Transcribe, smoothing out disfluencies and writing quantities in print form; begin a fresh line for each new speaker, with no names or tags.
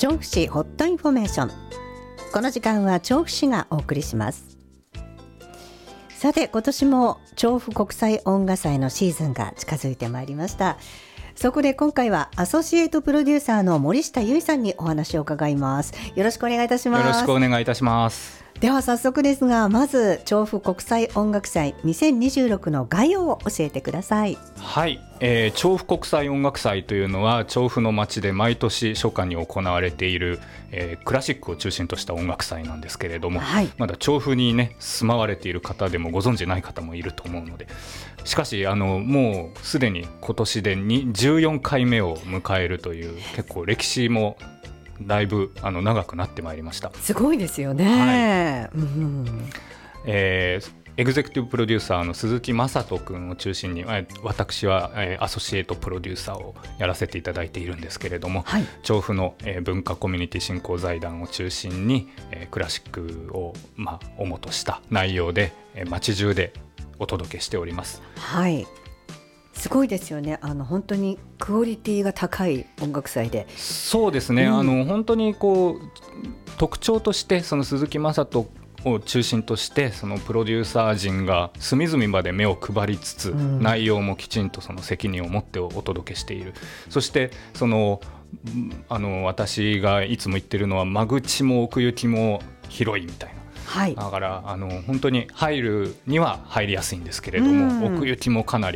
調布市ホットインフォメーション。この時間は調布市がお送りします。さて、今年も調布国際音楽祭のシーズンが近づいてまいりました。そこで今回はアソシエイトプロデューサーの森下由衣さんにお話を伺います。よろしくお願いいたします。
よろしくお願いいたします。
では早速ですが、まず調布国際音楽祭2026の概要を教えてください。
はい、調布国際音楽祭というのは調布の街で毎年初夏に行われている、クラシックを中心とした音楽祭なんですけれども、はい、まだ調布にね住まわれている方でもご存じない方もいると思うので、しかしもうすでに今年で14回目を迎えるという結構歴史もだいぶ長くなってまいりました。
すごいですよね、
エグゼクティブプロデューサーの鈴木正人君を中心に私はアソシエイトプロデューサーをやらせていただいているんですけれども、はい、調布の文化コミュニティ振興財団を中心にクラシックを主とした内容で街中でお届けしております。
はい、すごいですよね。本当にクオリティが高い音楽祭で。
そうですね、本当に特徴としてその鈴木正人を中心としてそのプロデューサー陣が隅々まで目を配りつつ、内容もきちんとその責任を持ってお届けしている。そして私がいつも言ってるのは間口も奥行きも広いみたいな、はい、だから本当に入るには入りやすいんですけれども、奥行きもかなり